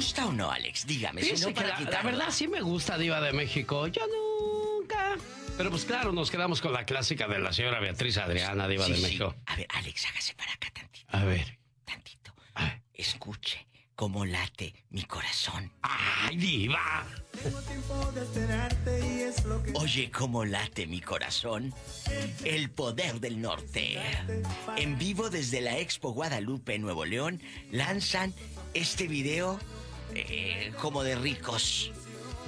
gusta o no, Alex? Dígame. Fíjese Si no, que para la verdad sí me gusta Diva de México. Yo nunca. Pero pues claro, nos quedamos con la clásica de la señora Beatriz Adriana, Diva de México. A ver, Alex, hágase para acá tantito. A ver. Tantito. Escuche cómo late mi corazón. ¡Ay, Diva! Tengo tiempo de esperarte y es lo que... Oye, cómo late mi corazón. El Poder del Norte. En vivo desde la Expo Guadalupe, Nuevo León, lanzan este video como de ricos.